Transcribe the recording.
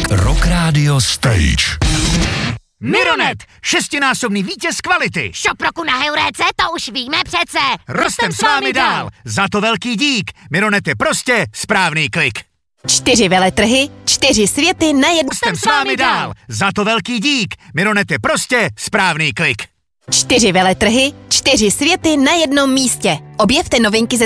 Rock Radio Stage. Mironet, 6násobný vítěz kvality. Šop roku na Heuréce, to už víme přece. Rostem s vámi dál. Za to velký dík. Mironet je prostě správný klik. 4 veletrhy, 4 světy na jednom. Rostem s vámi dál. Za to velký dík. Mironet je prostě správný klik. 4 veletrhy, 4 světy na jednom místě. Objevte novinky ze